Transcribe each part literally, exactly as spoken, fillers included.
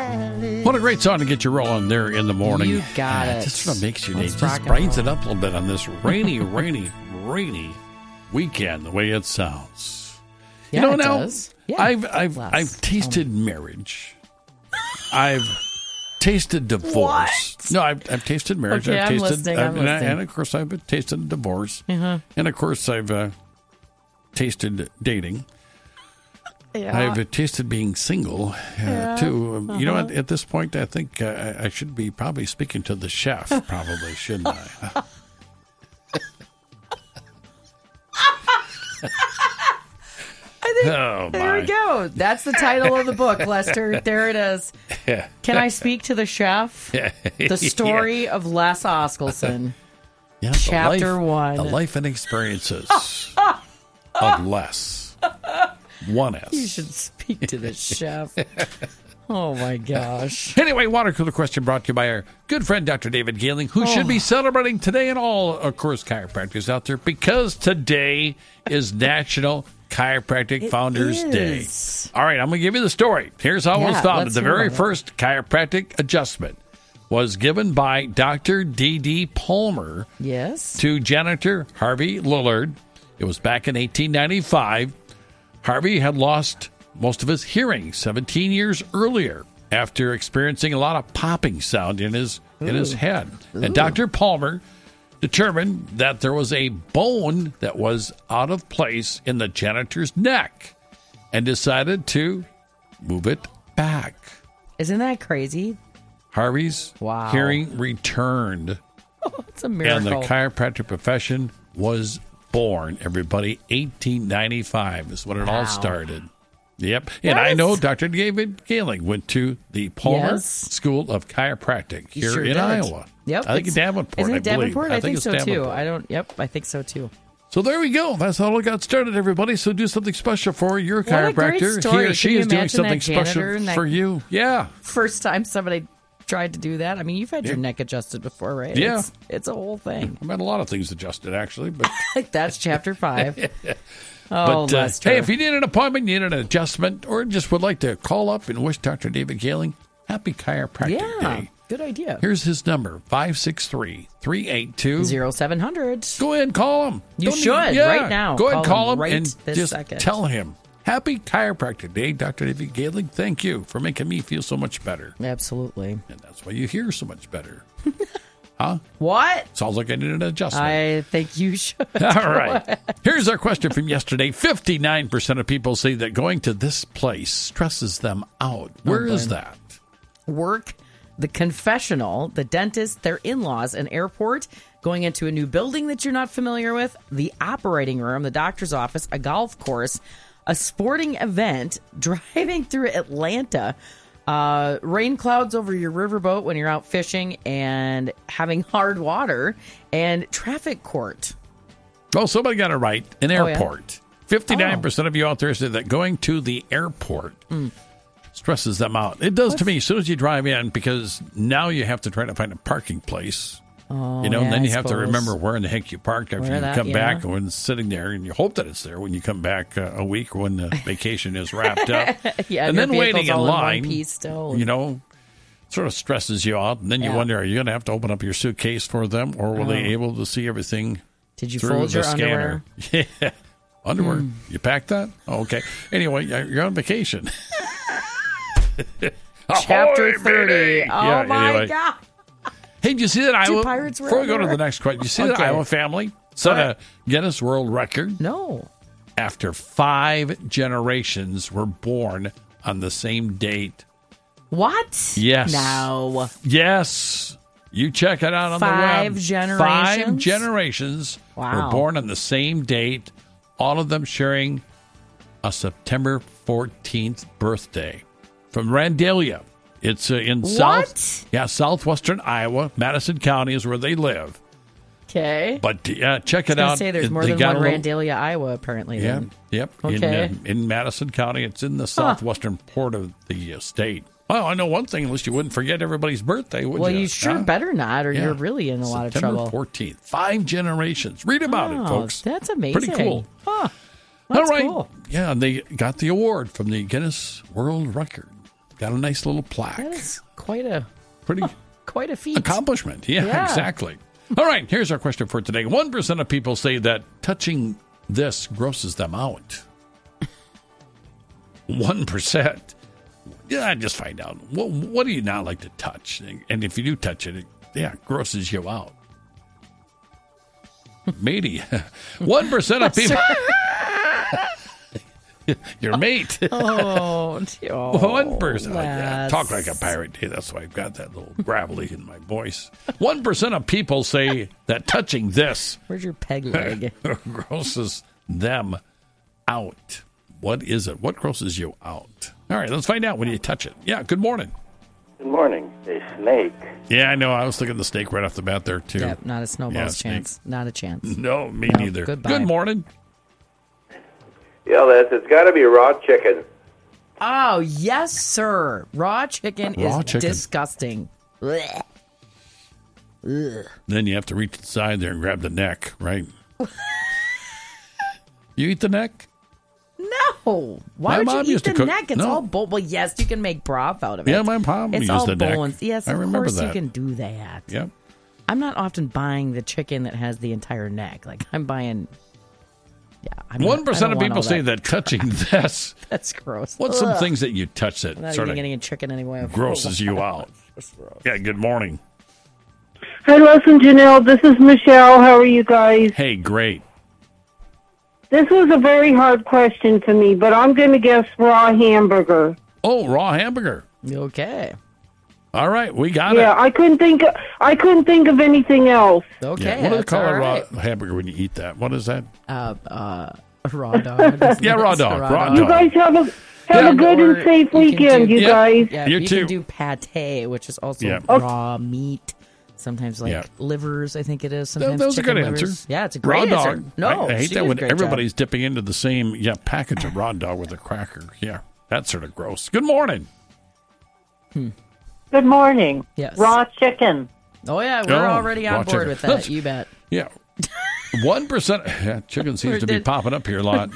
What a great song to get you rolling there in the morning. You got uh, it. Just sort of makes you, Let's it rock just and brightens it roll. up a little bit on this rainy, rainy, rainy weekend, the way it sounds. Yeah, you know, it now, does. Yeah, I've, I've, less. I've tasted marriage. I've tasted divorce. What? No, I've, I've tasted marriage. Okay, I've I'm tasted, listening, I'm and, I- listening. and of course, I've tasted divorce. Uh-huh. And of course, I've uh, tasted dating. Yeah. I've tasted being single, uh, Yeah. too. Um, You know, Uh-huh. at, at this point, I think uh, I should be probably speaking to the chef, probably, shouldn't I? I think, Oh, there my. we go. That's the title of the book, Lester. There it is. Yeah. Can I speak to the chef? The story of Les Oskelson. Yeah, the Chapter life- one. The life and experiences of Les. One S. You should speak to the chef. Oh, my gosh. Anyway, water cooler question brought to you by our good friend Doctor David Gailing, who should be celebrating today, and all, of course, chiropractors out there, because today is National Chiropractic It Founders is. Day. All right, I'm going to give you the story. Here's how it was Yeah, founded. let's The hear very about it. first chiropractic adjustment was given by Doctor D D. Palmer Yes. to janitor Harvey Lillard. It was back in eighteen ninety-five. Harvey had lost most of his hearing seventeen years earlier after experiencing a lot of popping sound in his in his head. And Doctor Palmer determined that there was a bone that was out of place in the janitor's neck and decided to move it back. Isn't that crazy? Harvey's Wow. hearing returned. It's a And miracle. the chiropractic profession was born, everybody. eighteen ninety-five is when it all Wow. started. Yep. And I What? know Doctor David Gailing went to the Palmer Yes. School of Chiropractic He here sure in did. Iowa. Yep. I think in it's- Davenport, Isn't I it Davenport? believe. I, think it's so too. Davenport. I don't. Yep. I think so too. So there we go. That's how it got started, everybody. So do something special for your What a great chiropractor. story. He or Can she you is doing imagine something that janitor special and that- for you. Yeah. First time somebody tried to do that. I mean, you've had your Yeah. neck adjusted before, right? Yeah. It's, it's a whole thing. I've had a lot of things adjusted, actually, but That's chapter five. Oh, But, uh, Lester. hey, if you need an appointment, need an adjustment, or just would like to call up and wish Doctor David Gailing happy chiropractic yeah, day, good idea. here's his number, five six three, three eight two. Zero seven hundred. Go ahead and call him. You Don't should, yeah, right now. Go ahead and Call call him him right and this just second. tell him, happy chiropractic day, Doctor David Gailing. Thank you for making me feel so much better. Absolutely. And that's why you hear so much better. What? Sounds like I need an adjustment. I think you should. All right. Here's our question from yesterday. fifty-nine percent of people say that going to this place stresses them out. Where is that? Work, the confessional, the dentist, their in-laws, an airport, going into a new building that you're not familiar with, the operating room, the doctor's office, a golf course, a sporting event, driving through Atlanta, uh, rain clouds over your riverboat when you're out fishing, and having hard water, and traffic court. Oh, somebody got it right. An Oh, yeah? airport. fifty-nine percent of you out there said that going to the airport stresses them out. It does to me as soon as you drive in, because now you have to try to find a parking place. Oh, You know, yeah, and then I you have to suppose. remember where in the heck you parked after Where you that- come yeah. back, and when it's sitting there, and you hope that it's there when you come back uh, a week or when the vacation is wrapped up. Yeah, and your then waiting vehicle's in all in one line, piece still. you know, sort of stresses you out. And then you Yeah. wonder, are you going to have to open up your suitcase for them, or were they able to see everything Did you through fold the your scanner? underwear? Yeah. Underwear. You packed that? Oh, okay. Anyway, you're on vacation. Chapter Ahoy, thirty. matey! Oh, Yeah, my anyway. God. Hey, did you see that Iowa? pirates wear Before we go to underwear? the next question, did you see that Okay. Iowa family set What? a Guinness World Record? No. After five generations were born on the same date. What? Yes. No. Yes. You check it out on Five the web. generations? Five generations Wow. were born on the same date, all of them sharing a September fourteenth birthday. From Randalia. It's uh, in What? South, yeah, southwestern Iowa. Madison County is where they live. Okay. But uh, check it I was out. gonna say there's It- more they than got one a little- Randalia, Iowa, apparently. Yeah, Then. yep. In, Okay. uh, in Madison County, it's in the southwestern part of the uh, state. Well, I know one thing. At least you wouldn't forget everybody's birthday, would Well, you? you sure Huh? better not, or Yeah. you're really in a lot of September trouble. fourteenth. Five generations. Read about Oh, it, folks. That's amazing. Pretty cool. Huh. That's All right. cool. Yeah, and they got the award from the Guinness World Record. got a nice little plaque. That is quite a Pretty quite a feat. accomplishment. Yeah, Yeah. exactly. All right, here's our question for today. one percent of people say that touching this grosses them out. one percent. Yeah, just find out. What, what do you not like to touch? And if you do touch it, it yeah, grosses you out. Matey. one percent of people. Your mate. Oh, oh One percent. Yeah, that's- talk like a pirate. Hey, that's why I've got that little gravelly in my voice. One percent of people say that touching this Where's your peg leg? grosses them out. What is it? What grosses you out? All right, let's find out when you touch it. Yeah, good morning. Good morning. A snake. Yeah, I know. I was thinking the snake right off the bat there, too. Yep, not a snowball's Yeah, chance. Not a chance. No, me No, neither. goodbye. Good morning. Yeah, that's, it's got to be raw chicken. Oh, yes, sir. Raw chicken Raw is chicken. disgusting. Blech. Ugh. Then you have to reach inside there and grab the neck, right? You eat the neck? No. Why My would mom you eat used to the cook- neck? It's no. all bone. Well, yes, you can make broth out of it. Yeah, my mom It's used all the neck. bones. Yes, I of remember course you that. can do that. Yep. I'm not often buying the chicken that has the entire neck. Like I'm buying. Yeah, I'm not- One percent I of don't want people all say that touching this. That's gross. What's some Ugh. things that you touch that Not sort even of getting a chicken anyway. grosses you out? Yeah, good morning. Hi, Les and Janelle. This is Michelle. How are you guys? Hey, great. This was a very hard question for me, but I'm going to guess raw hamburger. Oh, raw hamburger. Okay. All right, we got Yeah, it. I couldn't think. I couldn't think of anything else. Okay. Yeah. What do they that's call all a raw right. hamburger when you eat that? What is that? Uh, uh, a raw dog. Yeah, raw dog, raw You dog. guys have a have Yeah, a good or and safe you can weekend, do- you Yeah. guys. Yeah, You you too. can do pate, which is also Yeah. raw meat. Sometimes like Yeah. livers, I think it is. That, Sometimes that was a chicken good livers. answer. Yeah, it's a raw great dog. answer. No, I, I hate she that did a when great job. everybody's dipping into the same yeah package of raw dog with a cracker. Yeah, that's sort of gross. Good morning. Good morning. Yes. Raw chicken. Oh yeah, we're Oh, already raw on board chicken. with that. That's- You bet. Yeah, one percent. Yeah, chicken seems Or to be did- popping up here a lot.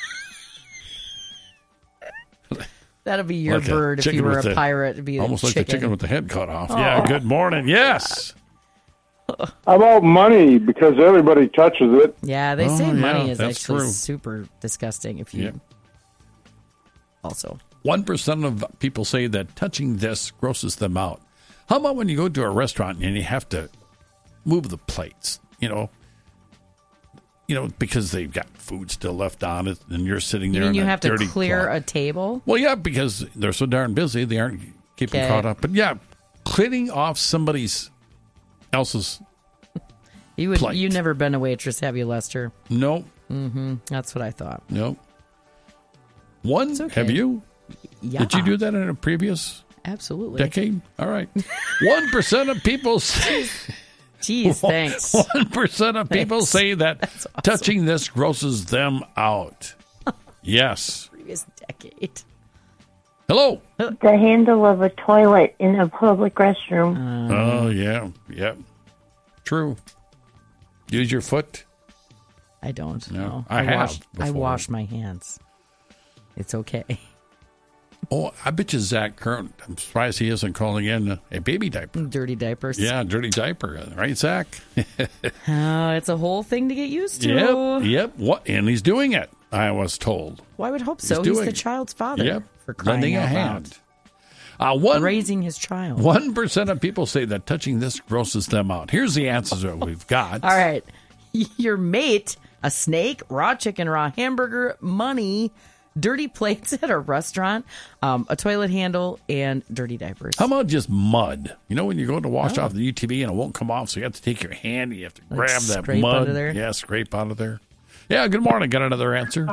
That'd be your Like a bird if chicken you were a with the- pirate. It'd be a Almost like chicken. the chicken with the head cut off. Oh. Yeah. Good morning. Yes. How about money? Because everybody touches it. Yeah, they Oh, say yeah, money is that's actually true. super disgusting. If you Yeah. also One percent of people say that touching this grosses them out. How about when you go to a restaurant and you have to move the plates? You know, you know because they've got food still left on it, and you're sitting you there. mean in you a have to dirty clear cloth. a table? Well, yeah, because they're so darn busy, they aren't keeping Okay. caught up. But yeah, cleaning off somebody's else's. You would. Plate. You never been a waitress, have you, Lester? No, Mm-hmm. That's what I thought. no. One. It's okay. Have you? Yeah. Did you do that in a previous Absolutely. decade? All right. One percent of people say. Jeez, thanks. One percent of people Thanks. say that That's awesome. touching this grosses them out. Yes. Previous decade. Hello. The handle of a toilet in a public restroom. Oh yeah, yep. True. Use your foot. I don't. No, No, I have Wash, I before. wash my hands. It's okay. Oh, I bet you Zach Current. I'm surprised he isn't calling in a baby diaper. Dirty diapers. Yeah, dirty diaper, right, Zach? Uh, it's a whole thing to get used to. Yep, yep. What? And he's doing it. I was told. Well, I would hope so. He's He's, doing the it. child's father. Yep. For crying Lending a out hand. loud. Uh, one Raising his child. one percent of people say that touching this grosses them out. Here's the answers that we've got. All right. Your mate, a snake, raw chicken, raw hamburger, money, dirty plates at a restaurant, um, a toilet handle, and dirty diapers. How about just mud? You know, when you go to wash off the U T V and it won't come off, so you have to take your hand, you have to Like grab that scrape mud. out of there? Yeah, scrape out of there. Yeah, good morning. Got another answer?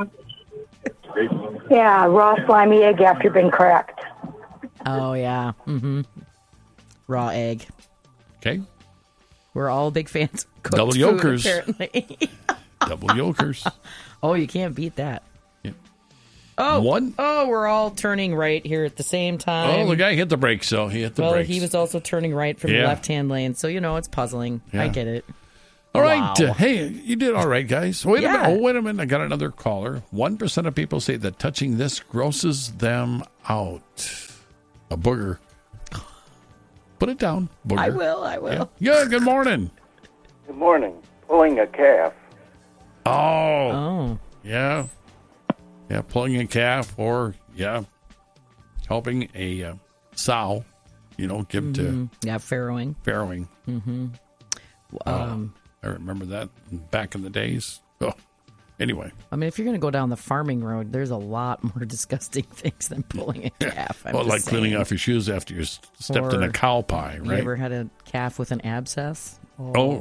Yeah, raw slimy egg after been cracked. Oh, yeah. Mm-hmm. Raw egg. Okay. We're all big fans of cooked Double food, yolkers. apparently. Double yolkers. Oh, you can't beat that. Yeah. Oh, One. Oh, we're all turning right here at the same time. Oh, the guy hit the brakes, so he hit the well, brakes. he was also turning right from the Yeah. left-hand lane, so you know it's puzzling. Yeah. I get it. All right. Wow. Uh, hey, you did all right, guys. Wait Yeah. a minute. Oh, wait a minute. I got another caller. one percent of people say that touching this grosses them out. a booger. Put it down, booger. I will. I will. Yeah, yeah, good morning. Good morning. Pulling a calf. Oh, Oh. yeah. Yeah, pulling a calf or, yeah, helping a uh, sow, you know, give Mm-hmm. to Yeah, farrowing. farrowing. Mm-hmm. Um, I remember that back in the days. Oh, anyway. I mean, if you're going to go down the farming road, there's a lot more disgusting things than pulling a calf. I'm Well, like just cleaning saying. off your shoes after you s- stepped in Or a cow pie, You right? ever had a calf with an abscess? Oh,